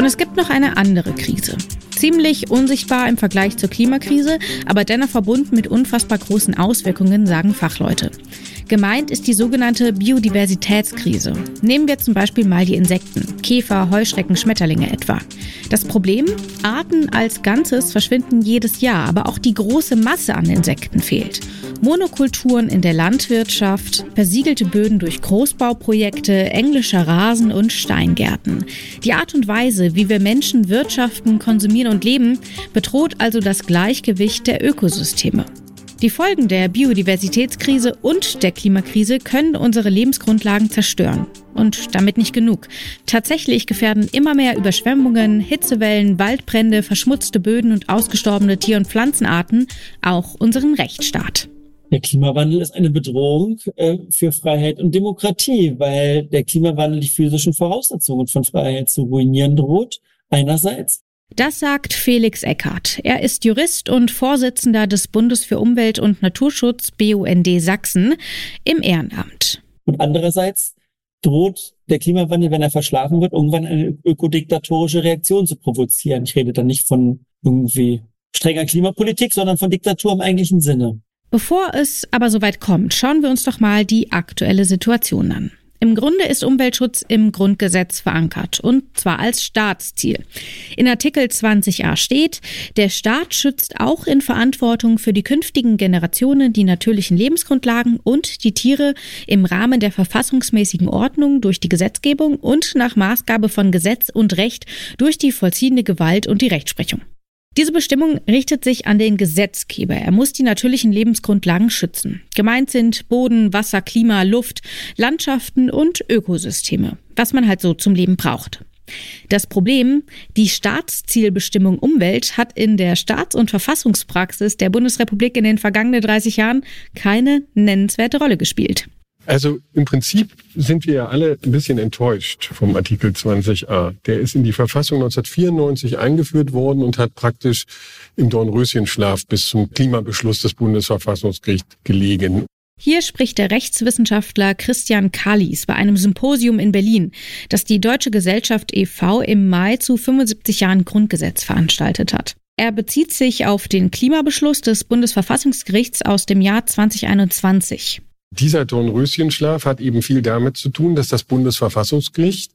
Und es gibt noch eine andere Krise. Ziemlich unsichtbar im Vergleich zur Klimakrise, aber dennoch verbunden mit unfassbar großen Auswirkungen, sagen Fachleute. Gemeint ist die sogenannte Biodiversitätskrise. Nehmen wir zum Beispiel mal die Insekten, Käfer, Heuschrecken, Schmetterlinge etwa. Das Problem? Arten als Ganzes verschwinden jedes Jahr, aber auch die große Masse an Insekten fehlt. Monokulturen in der Landwirtschaft, versiegelte Böden durch Großbauprojekte, englischer Rasen und Steingärten. Die Art und Weise, wie wir Menschen wirtschaften, konsumieren und leben, bedroht also das Gleichgewicht der Ökosysteme. Die Folgen der Biodiversitätskrise und der Klimakrise können unsere Lebensgrundlagen zerstören. Und damit nicht genug. Tatsächlich gefährden immer mehr Überschwemmungen, Hitzewellen, Waldbrände, verschmutzte Böden und ausgestorbene Tier- und Pflanzenarten auch unseren Rechtsstaat. Der Klimawandel ist eine Bedrohung für Freiheit und Demokratie, weil der Klimawandel die physischen Voraussetzungen von Freiheit zu ruinieren droht, einerseits. Das sagt Felix Eckhardt. Er ist Jurist und Vorsitzender des Bundes für Umwelt und Naturschutz BUND Sachsen im Ehrenamt. Und andererseits droht der Klimawandel, wenn er verschlafen wird, irgendwann eine ökodiktatorische Reaktion zu provozieren. Ich rede da nicht von irgendwie strenger Klimapolitik, sondern von Diktatur im eigentlichen Sinne. Bevor es aber soweit kommt, schauen wir uns doch mal die aktuelle Situation an. Im Grunde ist Umweltschutz im Grundgesetz verankert, und zwar als Staatsziel. In Artikel 20a steht, der Staat schützt auch in Verantwortung für die künftigen Generationen die natürlichen Lebensgrundlagen und die Tiere im Rahmen der verfassungsmäßigen Ordnung durch die Gesetzgebung und nach Maßgabe von Gesetz und Recht durch die vollziehende Gewalt und die Rechtsprechung. Diese Bestimmung richtet sich an den Gesetzgeber. Er muss die natürlichen Lebensgrundlagen schützen. Gemeint sind Boden, Wasser, Klima, Luft, Landschaften und Ökosysteme, was man halt so zum Leben braucht. Das Problem, die Staatszielbestimmung Umwelt hat in der Staats- und Verfassungspraxis der Bundesrepublik in den vergangenen 30 Jahren keine nennenswerte Rolle gespielt. Also im Prinzip sind wir ja alle ein bisschen enttäuscht vom Artikel 20a. Der ist in die Verfassung 1994 eingeführt worden und hat praktisch im Dornröschenschlaf bis zum Klimabeschluss des Bundesverfassungsgerichts gelegen. Hier spricht der Rechtswissenschaftler Christian Kalis bei einem Symposium in Berlin, das die Deutsche Gesellschaft e.V. im Mai zu 75 Jahren Grundgesetz veranstaltet hat. Er bezieht sich auf den Klimabeschluss des Bundesverfassungsgerichts aus dem Jahr 2021. Dieser Dornröschenschlaf hat eben viel damit zu tun, dass das Bundesverfassungsgericht,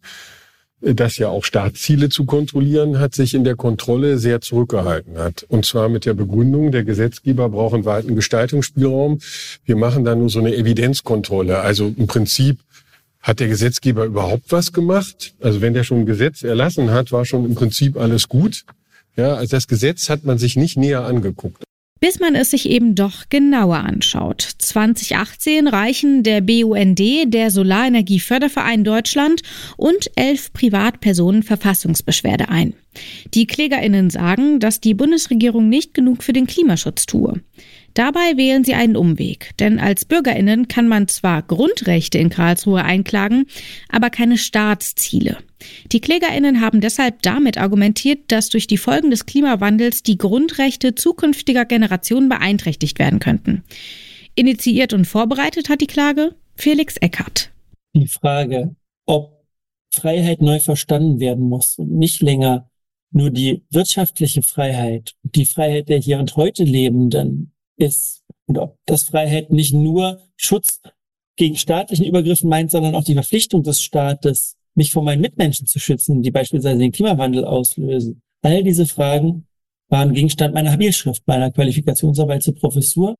das ja auch Staatsziele zu kontrollieren hat, sich in der Kontrolle sehr zurückgehalten hat. Und zwar mit der Begründung, der Gesetzgeber braucht einen weiten Gestaltungsspielraum. Wir machen da nur so eine Evidenzkontrolle. Also im Prinzip hat der Gesetzgeber überhaupt was gemacht? Also wenn der schon ein Gesetz erlassen hat, war schon im Prinzip alles gut. Ja, also das Gesetz hat man sich nicht näher angeguckt. Bis man es sich eben doch genauer anschaut. 2018 reichen der BUND, der Solarenergieförderverein Deutschland und 11 Privatpersonen Verfassungsbeschwerde ein. Die KlägerInnen sagen, dass die Bundesregierung nicht genug für den Klimaschutz tue. Dabei wählen sie einen Umweg, denn als BürgerInnen kann man zwar Grundrechte in Karlsruhe einklagen, aber keine Staatsziele. Die KlägerInnen haben deshalb damit argumentiert, dass durch die Folgen des Klimawandels die Grundrechte zukünftiger Generationen beeinträchtigt werden könnten. Initiiert und vorbereitet hat die Klage Felix Eckhardt. Die Frage, ob Freiheit neu verstanden werden muss und nicht länger nur die wirtschaftliche Freiheit, die Freiheit der hier und heute Lebenden ist, und ob das Freiheit nicht nur Schutz gegen staatlichen Übergriffen meint, sondern auch die Verpflichtung des Staates, mich vor meinen Mitmenschen zu schützen, die beispielsweise den Klimawandel auslösen. All diese Fragen waren Gegenstand meiner Habilschrift, meiner Qualifikationsarbeit zur Professur.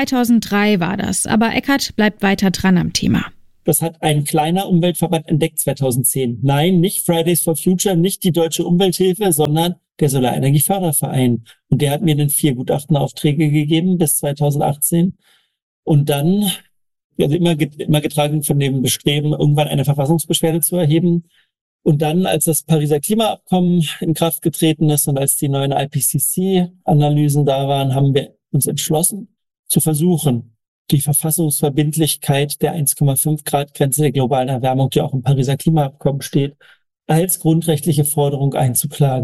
2003 war das, aber Eckhardt bleibt weiter dran am Thema. Das hat ein kleiner Umweltverband entdeckt 2010. Nein, nicht Fridays for Future, nicht die Deutsche Umwelthilfe, sondern der Solarenergieförderverein. Und der hat mir dann 4 Gutachtenaufträge gegeben bis 2018. Und dann, also immer getragen von dem Bestreben, irgendwann eine Verfassungsbeschwerde zu erheben. Und dann, als das Pariser Klimaabkommen in Kraft getreten ist und als die neuen IPCC-Analysen da waren, haben wir uns entschlossen, zu versuchen, die Verfassungsverbindlichkeit der 1,5 Grad Grenze der globalen Erwärmung, die auch im Pariser Klimaabkommen steht, als grundrechtliche Forderung einzuklagen.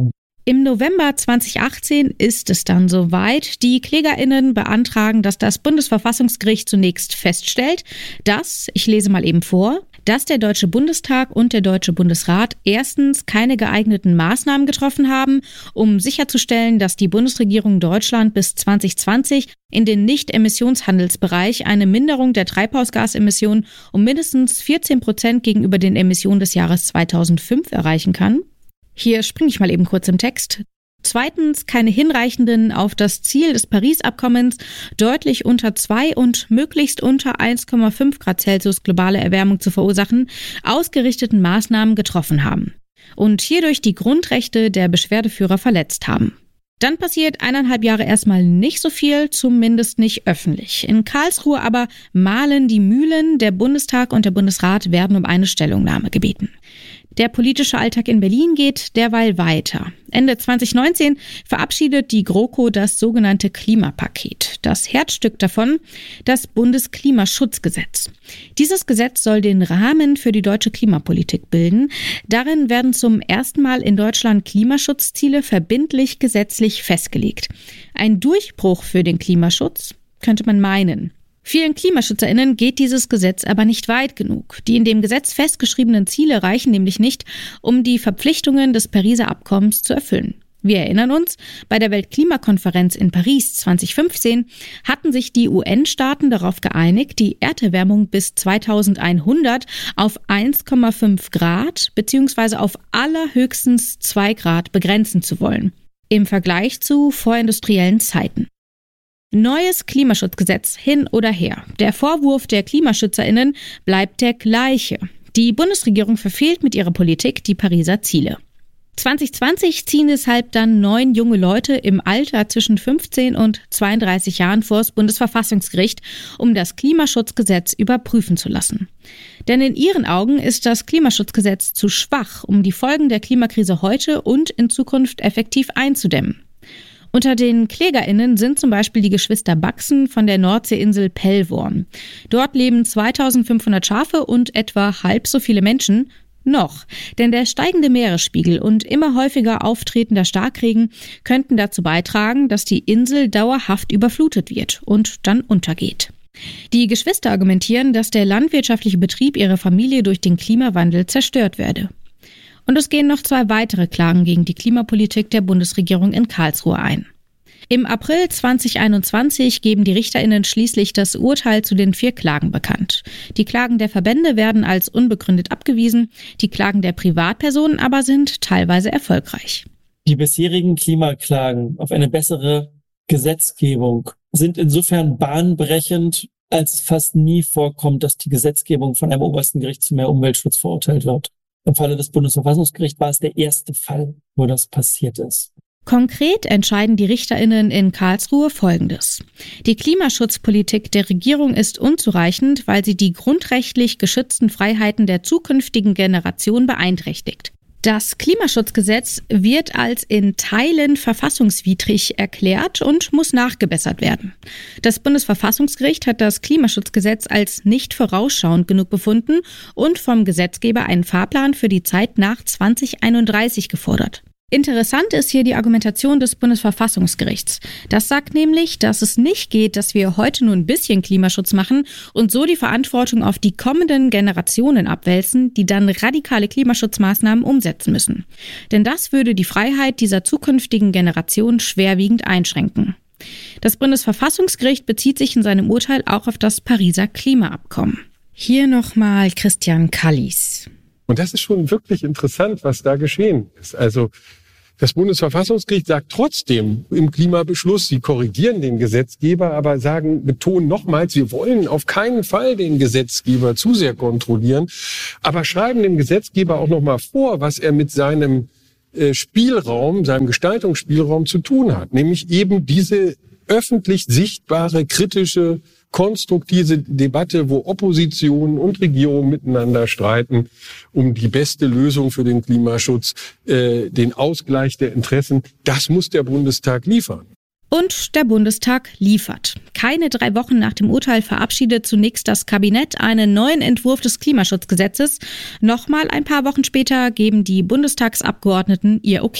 Im November 2018 ist es dann soweit. Die KlägerInnen beantragen, dass das Bundesverfassungsgericht zunächst feststellt, dass, ich lese mal eben vor, dass der Deutsche Bundestag und der Deutsche Bundesrat erstens keine geeigneten Maßnahmen getroffen haben, um sicherzustellen, dass die Bundesregierung Deutschland bis 2020 in den Nicht-Emissionshandelsbereich eine Minderung der Treibhausgasemissionen um mindestens 14% gegenüber den Emissionen des Jahres 2005 erreichen kann. Hier springe ich mal eben kurz im Text. Zweitens, keine hinreichenden, auf das Ziel des Paris-Abkommens deutlich unter 2 und möglichst unter 1,5 Grad Celsius globale Erwärmung zu verursachen, ausgerichteten Maßnahmen getroffen haben und hierdurch die Grundrechte der Beschwerdeführer verletzt haben. Dann passiert 1,5 Jahre erstmal nicht so viel, zumindest nicht öffentlich. In Karlsruhe aber mahlen die Mühlen, der Bundestag und der Bundesrat werden um eine Stellungnahme gebeten. Der politische Alltag in Berlin geht derweil weiter. Ende 2019 verabschiedet die GroKo das sogenannte Klimapaket. Das Herzstück davon, das Bundesklimaschutzgesetz. Dieses Gesetz soll den Rahmen für die deutsche Klimapolitik bilden. Darin werden zum ersten Mal in Deutschland Klimaschutzziele verbindlich gesetzlich festgelegt. Ein Durchbruch für den Klimaschutz, könnte man meinen. Vielen KlimaschützerInnen geht dieses Gesetz aber nicht weit genug. Die in dem Gesetz festgeschriebenen Ziele reichen nämlich nicht, um die Verpflichtungen des Pariser Abkommens zu erfüllen. Wir erinnern uns, bei der Weltklimakonferenz in Paris 2015 hatten sich die UN-Staaten darauf geeinigt, die Erderwärmung bis 2100 auf 1,5 Grad bzw. auf allerhöchstens 2 Grad begrenzen zu wollen. Im Vergleich zu vorindustriellen Zeiten. Neues Klimaschutzgesetz hin oder her. Der Vorwurf der KlimaschützerInnen bleibt der gleiche. Die Bundesregierung verfehlt mit ihrer Politik die Pariser Ziele. 2020 ziehen deshalb dann 9 junge Leute im Alter zwischen 15 und 32 Jahren vor das Bundesverfassungsgericht, um das Klimaschutzgesetz überprüfen zu lassen. Denn in ihren Augen ist das Klimaschutzgesetz zu schwach, um die Folgen der Klimakrise heute und in Zukunft effektiv einzudämmen. Unter den KlägerInnen sind zum Beispiel die Geschwister Baxen von der Nordseeinsel Pellworm. Dort leben 2500 Schafe und etwa halb so viele Menschen. Noch, denn der steigende Meeresspiegel und immer häufiger auftretender Starkregen könnten dazu beitragen, dass die Insel dauerhaft überflutet wird und dann untergeht. Die Geschwister argumentieren, dass der landwirtschaftliche Betrieb ihrer Familie durch den Klimawandel zerstört werde. Und es gehen noch 2 weitere Klagen gegen die Klimapolitik der Bundesregierung in Karlsruhe ein. Im April 2021 geben die RichterInnen schließlich das Urteil zu den 4 Klagen bekannt. Die Klagen der Verbände werden als unbegründet abgewiesen, die Klagen der Privatpersonen aber sind teilweise erfolgreich. Die bisherigen Klimaklagen auf eine bessere Gesetzgebung sind insofern bahnbrechend, als es fast nie vorkommt, dass die Gesetzgebung von einem obersten Gericht zu mehr Umweltschutz verurteilt wird. Im Falle des Bundesverfassungsgerichts war es der erste Fall, wo das passiert ist. Konkret entscheiden die RichterInnen in Karlsruhe Folgendes. Die Klimaschutzpolitik der Regierung ist unzureichend, weil sie die grundrechtlich geschützten Freiheiten der zukünftigen Generation beeinträchtigt. Das Klimaschutzgesetz wird als in Teilen verfassungswidrig erklärt und muss nachgebessert werden. Das Bundesverfassungsgericht hat das Klimaschutzgesetz als nicht vorausschauend genug befunden und vom Gesetzgeber einen Fahrplan für die Zeit nach 2031 gefordert. Interessant ist hier die Argumentation des Bundesverfassungsgerichts. Das sagt nämlich, dass es nicht geht, dass wir heute nur ein bisschen Klimaschutz machen und so die Verantwortung auf die kommenden Generationen abwälzen, die dann radikale Klimaschutzmaßnahmen umsetzen müssen. Denn das würde die Freiheit dieser zukünftigen Generation schwerwiegend einschränken. Das Bundesverfassungsgericht bezieht sich in seinem Urteil auch auf das Pariser Klimaabkommen. Hier nochmal Christian Kallis. Und das ist schon wirklich interessant, was da geschehen ist. Also das Bundesverfassungsgericht sagt trotzdem im Klimabeschluss, sie korrigieren den Gesetzgeber, aber betonen nochmals, wir wollen auf keinen Fall den Gesetzgeber zu sehr kontrollieren, aber schreiben dem Gesetzgeber auch nochmal vor, was er mit seinem Spielraum, seinem Gestaltungsspielraum zu tun hat. Nämlich eben diese öffentlich sichtbare, kritische, konstruktive Debatte, wo Opposition und Regierung miteinander streiten, um die beste Lösung für den Klimaschutz, den Ausgleich der Interessen. Das muss der Bundestag liefern. Und der Bundestag liefert. Keine 3 Wochen nach dem Urteil verabschiedet zunächst das Kabinett einen neuen Entwurf des Klimaschutzgesetzes. Nochmal ein paar Wochen später geben die Bundestagsabgeordneten ihr Okay.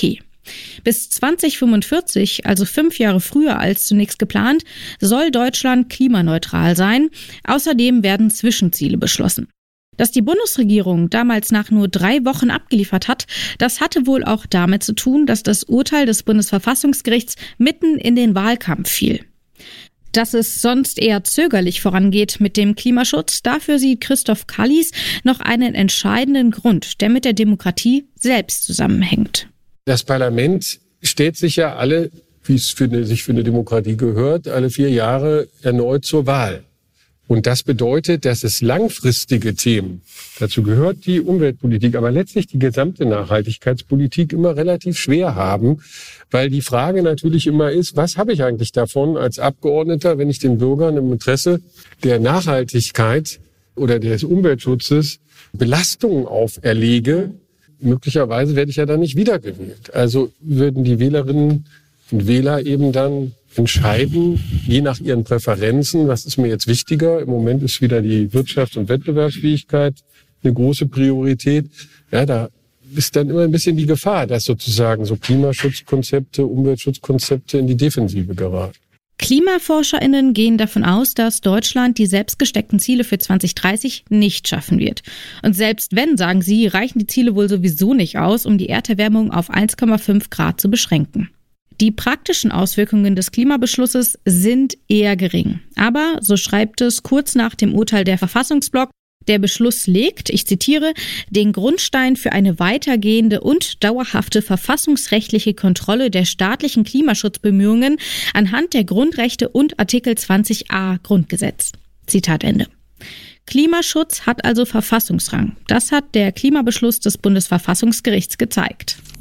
Bis 2045, also 5 Jahre früher als zunächst geplant, soll Deutschland klimaneutral sein. Außerdem werden Zwischenziele beschlossen. Dass die Bundesregierung damals nach nur 3 Wochen abgeliefert hat, das hatte wohl auch damit zu tun, dass das Urteil des Bundesverfassungsgerichts mitten in den Wahlkampf fiel. Dass es sonst eher zögerlich vorangeht mit dem Klimaschutz, dafür sieht Christoph Kallis noch einen entscheidenden Grund, der mit der Demokratie selbst zusammenhängt. Das Parlament stellt sich ja alle, wie es sich für eine Demokratie gehört, alle 4 Jahre erneut zur Wahl. Und das bedeutet, dass es langfristige Themen, dazu gehört die Umweltpolitik, aber letztlich die gesamte Nachhaltigkeitspolitik immer relativ schwer haben, weil die Frage natürlich immer ist, was habe ich eigentlich davon als Abgeordneter, wenn ich den Bürgern im Interesse der Nachhaltigkeit oder des Umweltschutzes Belastungen auferlege? Möglicherweise werde ich ja dann nicht wiedergewählt. Also würden die Wählerinnen und Wähler eben dann entscheiden, je nach ihren Präferenzen, was ist mir jetzt wichtiger. Im Moment ist wieder die Wirtschafts- und Wettbewerbsfähigkeit eine große Priorität. Ja, da ist dann immer ein bisschen die Gefahr, dass sozusagen so Klimaschutzkonzepte, Umweltschutzkonzepte in die Defensive geraten. KlimaforscherInnen gehen davon aus, dass Deutschland die selbst gesteckten Ziele für 2030 nicht schaffen wird. Und selbst wenn, sagen sie, reichen die Ziele wohl sowieso nicht aus, um die Erderwärmung auf 1,5 Grad zu beschränken. Die praktischen Auswirkungen des Klimabeschlusses sind eher gering. Aber, so schreibt es kurz nach dem Urteil der Verfassungsblog, der Beschluss legt, ich zitiere, den Grundstein für eine weitergehende und dauerhafte verfassungsrechtliche Kontrolle der staatlichen Klimaschutzbemühungen anhand der Grundrechte und Artikel 20a Grundgesetz. Zitat Ende. Klimaschutz hat also Verfassungsrang. Das hat der Klimabeschluss des Bundesverfassungsgerichts gezeigt.